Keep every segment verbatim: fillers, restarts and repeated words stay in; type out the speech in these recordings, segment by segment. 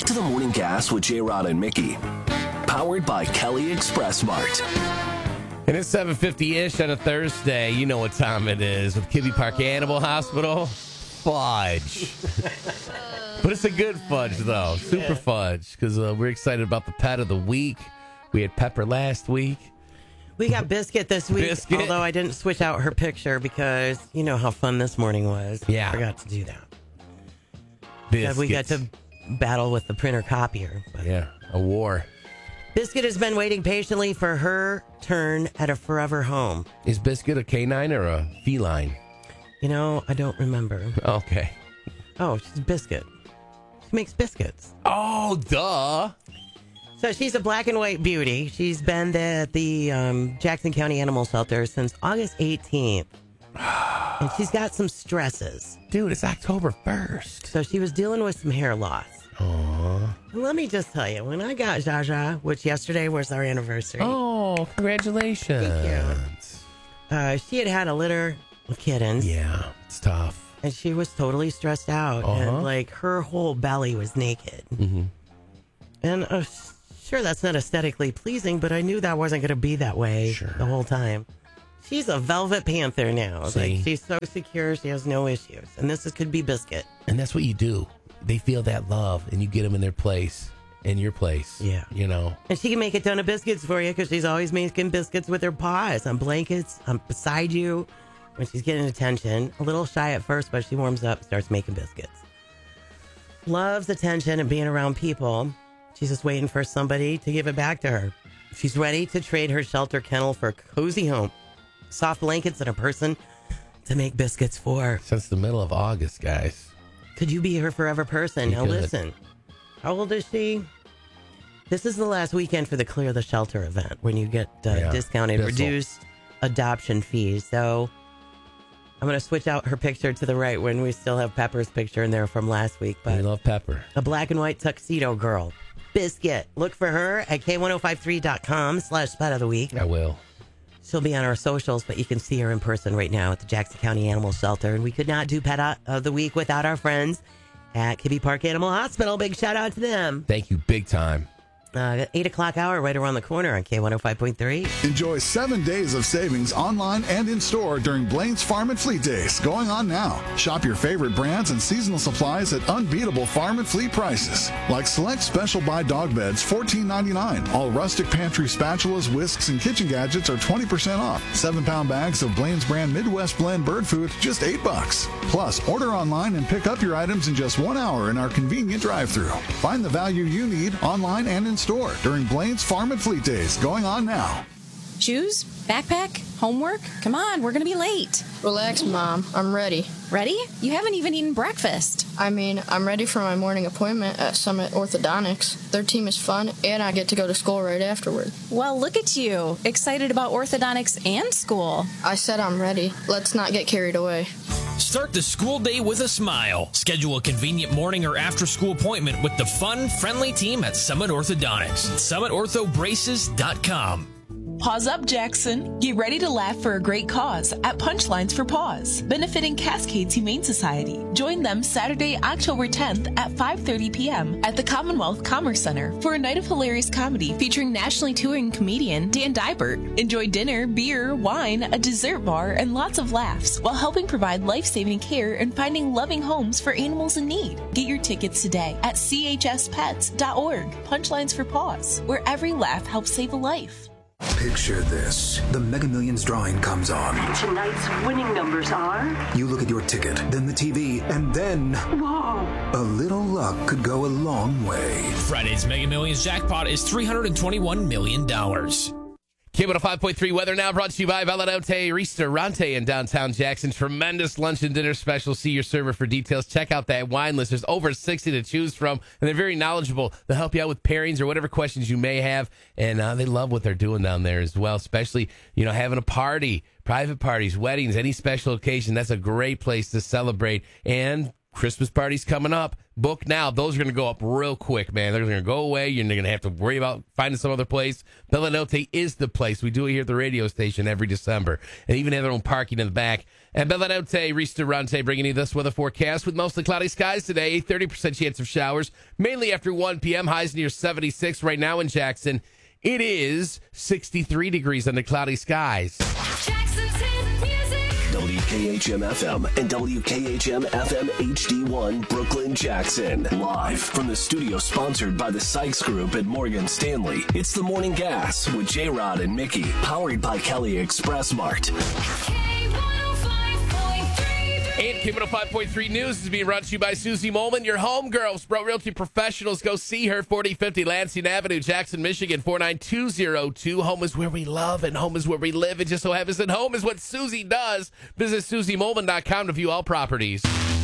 Back to the Morning Gas with J-Rod and Mickey. Powered by Kelly Express Mart. And it's seven fifty-ish on a Thursday. You know what time it is with Kibbe Park Animal Hospital. Fudge. But it's a good fudge, though. Super fudge. Because uh, we're excited about the pet of the week. We had Pepper last week. We got Biscuit this week, Biscuit. although I didn't switch out her picture because you know how fun this morning was. Yeah. I forgot to do that. Biscuit. We got to battle with the printer copier. But Yeah, a war. Biscuit has been waiting patiently for her turn at a forever home. Is Biscuit a canine or a feline? You know, I don't remember. Okay. Oh, she's Biscuit. She makes biscuits. Oh, duh. So she's a black and white beauty. She's been at the um, Jackson County Animal Shelter since August eighteenth. And she's got some stresses. Dude, it's October first. So she was dealing with some hair loss. Aww. And let me just tell you, when I got Jaja, which yesterday was our anniversary, Oh, congratulations. Thank uh, she had had a litter of kittens. Yeah, it's tough. And she was totally stressed out. Uh-huh. And like her whole belly was naked. Mm-hmm. And uh, sure, that's not aesthetically pleasing, but I knew that wasn't going to be that way Sure. the whole time. She's a velvet panther now. See? Like, she's so secure, she has no issues. And this is, could be Biscuit. And that's what you do. They feel that love, and you get them in their place, in your place. Yeah. You know. And she can make a ton of biscuits for you because she's always making biscuits with her paws on blankets, on beside you when she's getting attention. A little shy at first, but she warms up and starts making biscuits. Loves attention and being around people. She's just waiting for somebody to give it back to her. She's ready to trade her shelter kennel for a cozy home, soft blankets, and a person to make biscuits for. Since the middle of August, guys. Could you be her forever person? You Now could. listen. How old is she? This is the last weekend for the Clear the Shelter event when you get uh, Yeah. discounted, This'll. reduced adoption fees. So I'm going to switch out her picture to the right when we still have Pepper's picture in there from last week. We But love Pepper. a black and white tuxedo girl. Biscuit. Look for her at K ten fifty-three dot com slash pet of the week. I will. She'll be on our socials, but you can see her in person right now at the Jackson County Animal Shelter. And we could not do Pet of the Week without our friends at Kibbe Park Animal Hospital. Big shout out to them. Thank you big time. Uh, eight o'clock hour right around the corner on K one oh five point three. Enjoy seven days of savings online and in store during Blaine's Farm and Fleet Days, going on now. Shop your favorite brands and seasonal supplies at unbeatable farm and fleet prices. Like select special buy dog beds, fourteen ninety-nine. All rustic pantry spatulas, whisks, and kitchen gadgets are twenty percent off. Seven pound bags of Blaine's brand Midwest Blend bird food, just eight bucks. Plus, order online and pick up your items in just one hour in our convenient drive-thru. Find the value you need online and in store during Blaine's Farm and Fleet Days, going on now. Shoes? Backpack? Homework? Come on, we're gonna be late. Relax, Mom. I'm ready. Ready? You haven't even eaten breakfast. I mean, I'm ready for my morning appointment at Summit Orthodontics. Their team is fun, and I get to go to school right afterward. Well, look at you. Excited about orthodontics and school. I said I'm ready. Let's not get carried away. Start the school day with a smile. Schedule a convenient morning or after-school appointment with the fun, friendly team at Summit Orthodontics. summit ortho braces dot com. Paws up, Jackson. Get ready to laugh for a great cause at Punchlines for Paws, benefiting Cascades Humane Society. Join them Saturday, October tenth at five thirty p.m. at the Commonwealth Commerce Center for a night of hilarious comedy featuring nationally touring comedian Dan Dybert. Enjoy dinner, beer, wine, a dessert bar, and lots of laughs while helping provide life-saving care and finding loving homes for animals in need. Get your tickets today at c h s pets dot org. Punchlines for Paws, where every laugh helps save a life. Picture this. The Mega Millions drawing comes on. Tonight's winning numbers are... You look at your ticket, then the T V, and then... Whoa! A little luck could go a long way. Friday's Mega Millions jackpot is three hundred twenty-one million dollars. K one oh five point three weather now brought to you by Valladolid Restaurante in downtown Jackson. Tremendous lunch and dinner special. See your server for details. Check out that wine list. There's over sixty to choose from, and they're very knowledgeable. They'll help you out with pairings or whatever questions you may have, and uh, they love what they're doing down there as well, especially, you know, having a party, private parties, weddings, any special occasion. That's a great place to celebrate, and Christmas parties coming up. Book now. Those are going to go up real quick, man. They're going to go away. You're going to have to worry about finding some other place. Bellanote is the place. We do it here at the radio station every December. And even have their own parking in the back. And Bellanote, Ristorante, bringing you this weather forecast with mostly cloudy skies today. thirty percent chance of showers, mainly after one p.m. Highs near seventy-six right now in Jackson. It is sixty-three degrees under cloudy skies. Jackson's hit music. W K H M F M and W K H M F M H D one Brooklyn, Jackson. Live from the studio sponsored by the Sykes Group at Morgan Stanley. It's the Morning Gas with J-Rod and Mickey. Powered by Kelly Express Mart. And K one oh five point three News is being brought to you by Susie Molman, your home girl. Sprout Realty Professionals. Go see her, forty fifty Lansing Avenue, Jackson, Michigan, four nine two zero two. Home is where we love and home is where we live. It just so happens that home is what Susie does. Visit susie molman dot com to view all properties.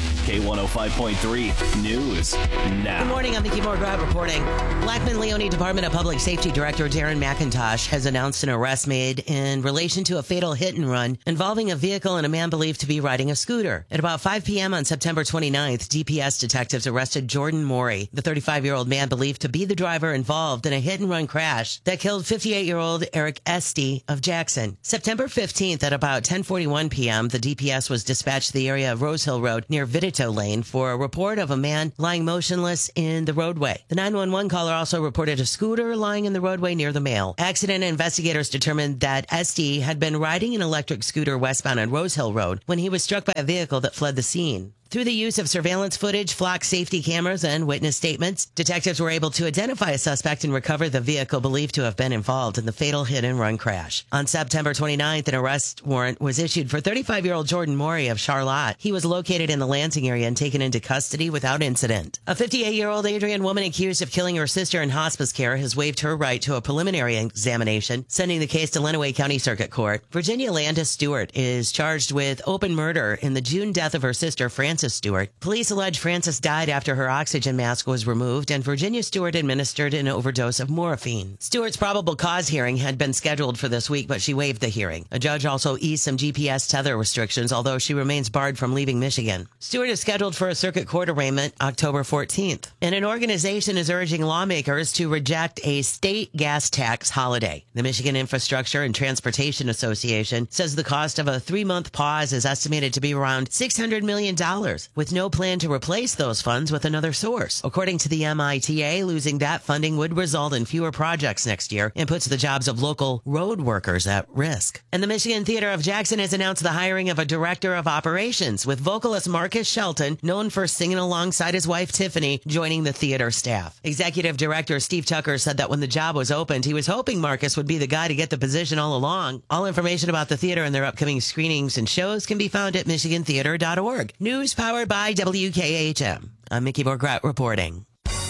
K one oh five point three News now. Good morning. I'm Mickey Morgrad reporting. Blackman Leone Department of Public Safety Director Darren McIntosh has announced an arrest made in relation to a fatal hit and run involving a vehicle and a man believed to be riding a scooter. At about five p.m. on September twenty-ninth, D P S detectives arrested Jordan Morey, the thirty-five-year-old man believed to be the driver involved in a hit and run crash that killed fifty-eight-year-old Eric Esty of Jackson. September fifteenth at about ten forty-one p.m., the D P S was dispatched to the area of Rose Hill Road near Vidito Lane for a report of a man lying motionless in the roadway. The nine one one caller also reported a scooter lying in the roadway near the male. Accident investigators determined that Esty had been riding an electric scooter westbound on Rose Hill Road when he was struck by a vehicle that fled the scene. Through the use of surveillance footage, flock safety cameras, and witness statements, detectives were able to identify a suspect and recover the vehicle believed to have been involved in the fatal hit-and-run crash. On September twenty-ninth, an arrest warrant was issued for thirty-five-year-old Jordan Morey of Charlotte. He was located in the Lansing area and taken into custody without incident. A fifty-eight-year-old Adrian woman accused of killing her sister in hospice care has waived her right to a preliminary examination, sending the case to Lenawee County Circuit Court. Virginia Landis Stewart is charged with open murder in the June death of her sister, Frances Stewart. Police allege Frances died after her oxygen mask was removed and Virginia Stewart administered an overdose of morphine. Stewart's probable cause hearing had been scheduled for this week, but she waived the hearing. A judge also eased some G P S tether restrictions, although she remains barred from leaving Michigan. Stewart is scheduled for a circuit court arraignment October fourteenth. And an organization is urging lawmakers to reject a state gas tax holiday. The Michigan Infrastructure and Transportation Association says the cost of a three-month pause is estimated to be around six hundred million dollars. With no plan to replace those funds with another source. According to the M I T A, losing that funding would result in fewer projects next year and puts the jobs of local road workers at risk. And the Michigan Theater of Jackson has announced the hiring of a director of operations, with vocalist Marcus Shelton, known for singing alongside his wife Tiffany, joining the theater staff. Executive Director Steve Tucker said that when the job was opened, he was hoping Marcus would be the guy to get the position all along. All information about the theater and their upcoming screenings and shows can be found at michigan theater dot org. News powered by W K H M. I'm Mickey Borgrat reporting.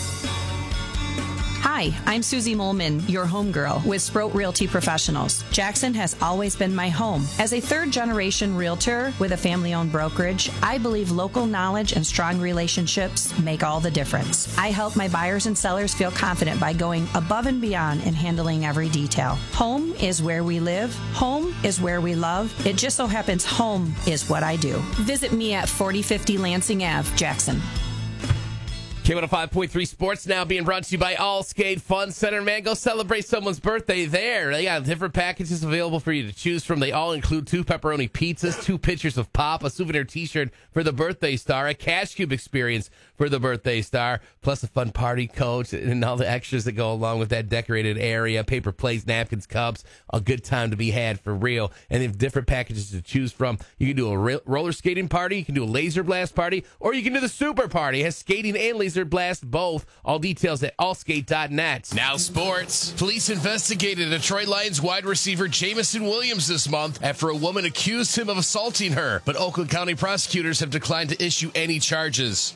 Hi, I'm Susie Molman, your homegirl with Sprout Realty Professionals. Jackson has always been my home. As a third-generation realtor with a family-owned brokerage, I believe local knowledge and strong relationships make all the difference. I help my buyers and sellers feel confident by going above and beyond and handling every detail. Home is where we live. Home is where we love. It just so happens home is what I do. Visit me at forty fifty Lansing Avenue, Jackson. K one oh five point three Sports now being brought to you by All Skate Fun Center. Man, go celebrate someone's birthday there. They got different packages available for you to choose from. They all include two pepperoni pizzas, two pitchers of pop, a souvenir t-shirt for the birthday star, a Cash Cube experience for the birthday star, plus a fun party coach and all the extras that go along with that decorated area, paper plates, napkins, cups, a good time to be had for real. And they have different packages to choose from. You can do a re- roller skating party, you can do a laser blast party, or you can do the super party. It has skating and laser blast both. All details at all skate dot net. Now sports. Police investigated Detroit Lions wide receiver Jamison Williams this month after a woman accused him of assaulting her, but Oakland County prosecutors have declined to issue any charges. The Novi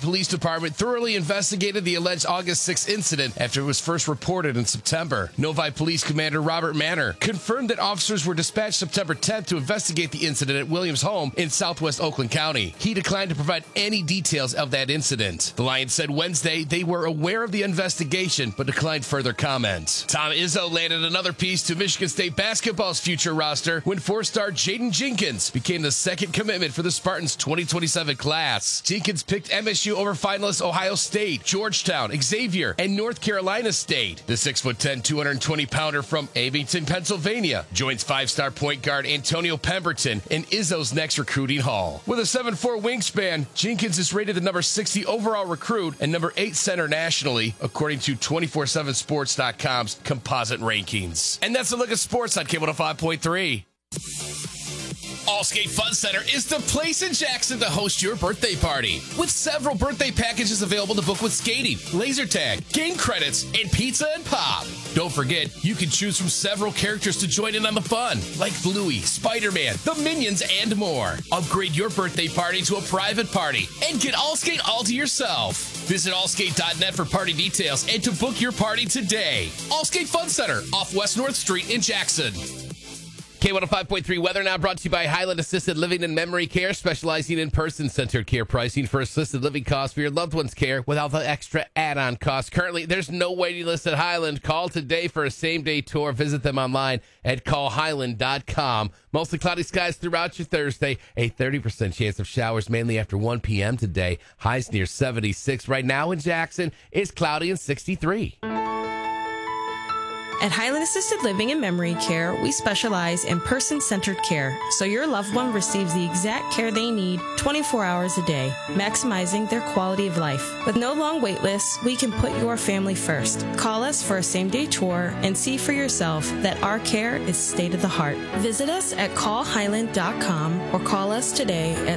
Police Department thoroughly investigated the alleged August sixth incident after it was first reported in September. Novi Police Commander Robert Manor confirmed that officers were dispatched September tenth to investigate the incident at Williams' home in southwest Oakland County. He declined to provide any details of that incident. The Lions said Wednesday they were aware of the investigation, but declined further comment. Tom Izzo landed another piece to Michigan State basketball's future roster when four-star Jaden Jenkins became the second commitment for the Spartans' twenty twenty-seven class. Jenkins picked M S U over finalists Ohio State, Georgetown, Xavier, and North Carolina State. The six foot ten, two hundred twenty pounder from Abington, Pennsylvania, joins five-star point guard Antonio Pemberton in Izzo's next recruiting haul. With a seven foot four wingspan, Jenkins is rated the number sixty overall recruit and number eight center nationally, according to two forty-seven sports dot com's composite rankings. And that's a look at sports on K one oh five point three. Allskate Fun Center is the place in Jackson to host your birthday party. With several birthday packages available to book with skating, laser tag, game credits, and pizza and pop. Don't forget, you can choose from several characters to join in on the fun, like Bluey, Spider-Man, the Minions, and more. Upgrade your birthday party to a private party and get Allskate all to yourself. Visit allskate dot net for party details and to book your party today. Allskate Fun Center off West North Street in Jackson. K one oh five point three weather now brought to you by Highland Assisted Living and Memory Care, specializing in person-centered care pricing for assisted living costs for your loved one's care without the extra add-on costs. Currently, there's no waiting list at Highland. Call today for a same-day tour. Visit them online at call highland dot com. Mostly cloudy skies throughout your Thursday. A thirty percent chance of showers mainly after one p.m. today. Highs near seventy-six. Right now in Jackson, it's cloudy and sixty-three. At Highland Assisted Living and Memory Care, we specialize in person-centered care, so your loved one receives the exact care they need twenty-four hours a day, maximizing their quality of life. With no long wait lists, we can put your family first. Call us for a same-day tour and see for yourself that our care is state of the heart. Visit us at call highland dot com or call us today at